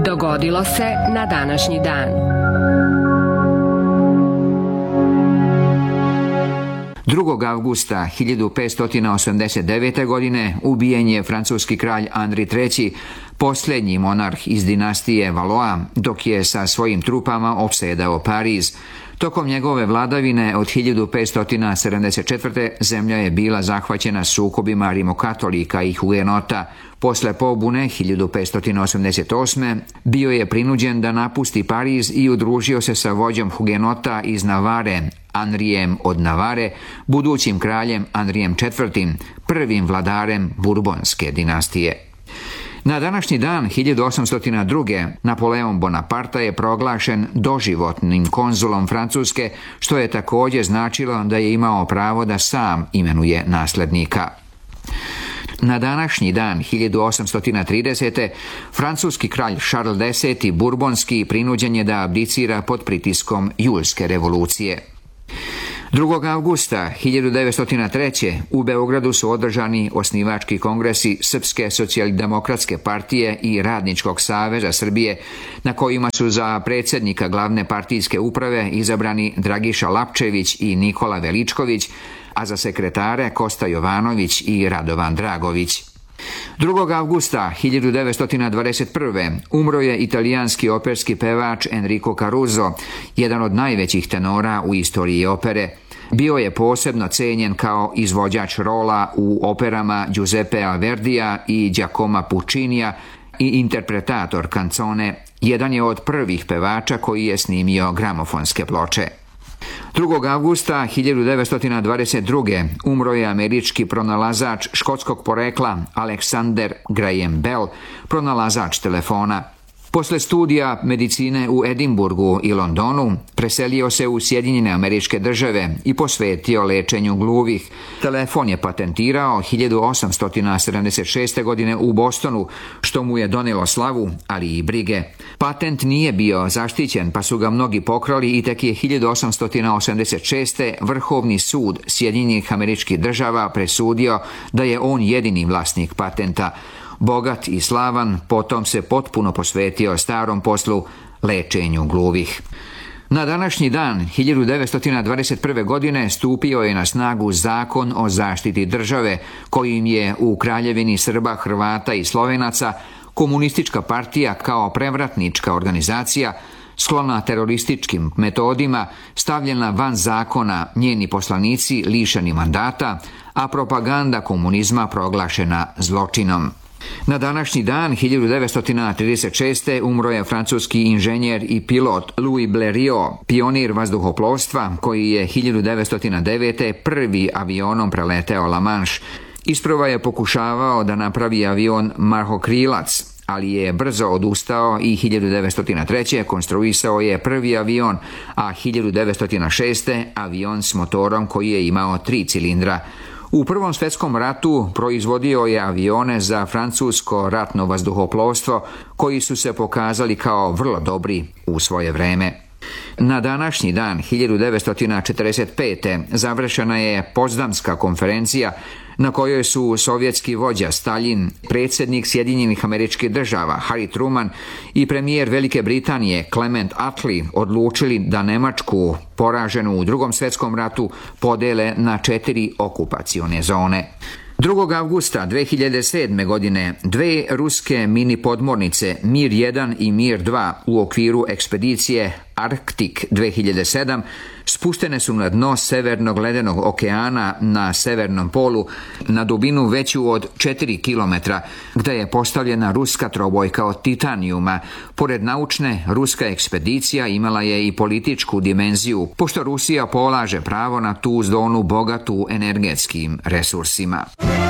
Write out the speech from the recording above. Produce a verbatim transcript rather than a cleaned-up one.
Dogodilo se na današnji dan. drugog avgusta hiljadu petsto osamdeset devete. godine ubijen je francuski kralj Andri treći, posljednji monarh iz dinastije Valois, dok je sa svojim trupama opsedao Pariz. Tokom njegove vladavine od hiljadu petsto sedamdeset četvrte. zemlja je bila zahvaćena sukobima rimokatolika i hugenota. Posle pobune hiljadu petsto osamdeset osme. bio je prinuđen da napusti Pariz i udružio se sa vođom hugenota iz Navare, Anrijem od Navare, budućim kraljem Anrijem četvrtim, prvim vladarem Burbonske dinastije. Na današnji dan hiljadu osamsto druge. Napoleon Bonaparte je proglašen doživotnim konzulom Francuske, što je također značilo da je imao pravo da sam imenuje naslednika. Na današnji dan hiljadu osamsto tridesete. francuski kralj Charles deseti. Burbonski prinuđen je da abdicira pod pritiskom Julske revolucije. drugog avgusta hiljadu devetsto treće. u Beogradu su održani osnivački kongresi Srpske socijaldemokratske partije i Radničkog saveza Srbije, na kojima su za predsjednika glavne partijske uprave izabrani Dragiša Lapčević i Nikola Veličković, a za sekretare Kosta Jovanović i Radovan Dragović. drugog avgusta hiljadu devetsto dvadeset prve. umro je italijanski operski pevač Enrico Caruso, jedan od najvećih tenora u istoriji opere. Bio je posebno cenjen kao izvođač rola u operama Giuseppea Verdija i Giacoma Puccinija i interpretator kancone. Jedan je od prvih pevača koji je snimio gramofonske ploče. drugog avgusta hiljadu devetsto dvadeset druge. umro je američki pronalazač škotskog porekla Alexander Graham Bell, pronalazač telefona. Posle studija medicine u Edinburgu i Londonu preselio se u Sjedinjene Američke Države i posvetio lečenju gluvih. Telefon je patentirao hiljadu osamsto sedamdeset šeste. godine u Bostonu, što mu je donelo slavu, ali i brige. Patent nije bio zaštićen, pa su ga mnogi pokrali i tek je hiljadu osamsto osamdeset šeste. Vrhovni sud Sjedinjenih Američkih Država presudio da je on jedini vlasnik patenta. Bogat i slavan, potom se potpuno posvetio starom poslu, lečenju gluvih. Na današnji dan hiljadu devetsto dvadeset prve. godine stupio je na snagu Zakon o zaštiti države, kojim je u Kraljevini Srba, Hrvata i Slovenaca komunistička partija kao prevratnička organizacija sklona terorističkim metodima stavljena van zakona, njeni poslanici lišeni mandata, a propaganda komunizma proglašena zločinom. Na današnji dan hiljadu devetsto trideset šeste. umro je francuski inženjer i pilot Louis Blériot, pionir vazduhoplovstva koji je hiljadu devetsto devete. prvi avionom preleteo La Manche. Isprva je pokušavao da napravi avion marhokrilac, ali je brzo odustao i hiljadu devetsto treće. konstruisao je prvi avion, a hiljadu devetsto šeste. avion s motorom koji je imao tri cilindra. U Prvom svjetskom ratu proizvodio je avione za francusko ratno vazduhoplovstvo koji su se pokazali kao vrlo dobri u svoje vreme. Na današnji dan hiljadu devetsto četrdeset pete. završena je Potsdamska konferencija na kojoj su sovjetski vođa Stalin, predsjednik Sjedinjenih Američkih Država Harry Truman i premijer Velike Britanije Clement Attlee odlučili da Nemačku, poraženu u Drugom svjetskom ratu, podele na četiri okupacione zone. drugog avgusta dve hiljade sedme. godine dve ruske mini podmornice Mir jedan i Mir dva u okviru ekspedicije Arktik dve hiljade sedam spuštene su na dno Severnog ledenog okeana na severnom polu na dubinu veću od četiri kilometra, gdje je postavljena ruska trobojka od titanijuma. Pored naučne, ruska ekspedicija imala je i političku dimenziju, pošto Rusija polaže pravo na tu zonu bogatu energetskim resursima.